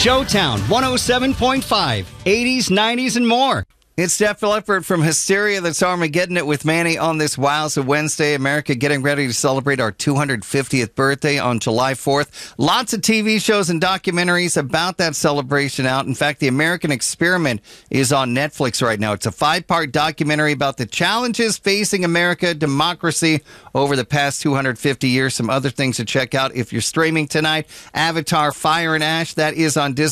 Showtown 107.5, 80s, 90s, and more. It's Def Leppard from Hysteria. That's Armageddon It with Manny on this Wowza Wednesday. America getting ready to celebrate our 250th birthday on July 4th. Lots of TV shows and documentaries about that celebration out. In fact, The American Experiment is on Netflix right now. It's a 5-part documentary about the challenges facing America, democracy over the past 250 years. Some other things to check out if you're streaming tonight. Avatar Fire and Ash, that is on Disney.